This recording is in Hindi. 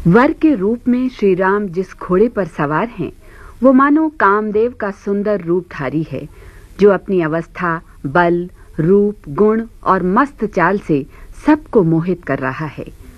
वर के रूप में श्री राम जिस घोड़े पर सवार हैं, वो मानो कामदेव का सुंदर रूपधारी है, जो अपनी अवस्था, बल, रूप, गुण और मस्त चाल से सबको मोहित कर रहा है।